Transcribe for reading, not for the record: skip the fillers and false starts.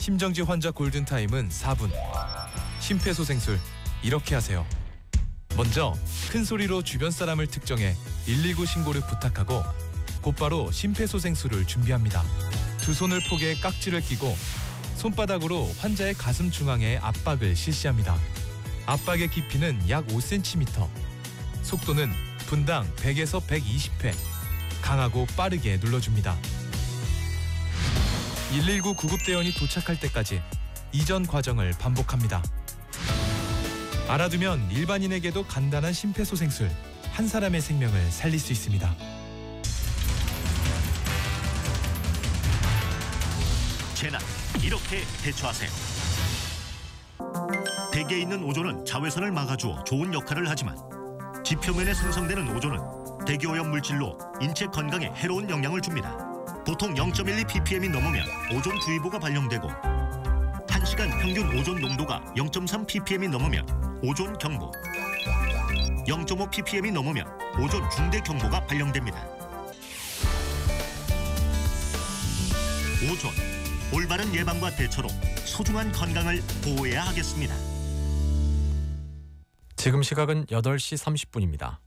심정지 환자 골든타임은 4분. 심폐소생술 이렇게 하세요. 먼저 큰 소리로 주변 사람을 특정해 119 신고를 부탁하고 곧바로 심폐소생술을 준비합니다. 두 손을 포개 깍지를 끼고 손바닥으로 환자의 가슴 중앙에 압박을 실시합니다. 압박의 깊이는 약 5cm. 속도는 분당 100에서 120회. 강하고 빠르게 눌러줍니다. 119 구급대원이 도착할 때까지 이전 과정을 반복합니다. 알아두면 일반인에게도 간단한 심폐소생술, 한 사람의 생명을 살릴 수 있습니다. 재난, 이렇게 대처하세요. 대기에 있는 오존은 자외선을 막아주어 좋은 역할을 하지만 지표면에 생성되는 오존은 대기오염 물질로 인체 건강에 해로운 영향을 줍니다. 보통 0.12ppm이 넘으면 오존 주의보가 발령되고 1시간 평균 오존 농도가 0.3ppm이 넘으면 오존 경보, 0.5ppm이 넘으면 오존 중대 경보가 발령됩니다. 오존, 올바른 예방과 대처로 소중한 건강을 보호해야 하겠습니다. 지금 시각은 8시 30분입니다.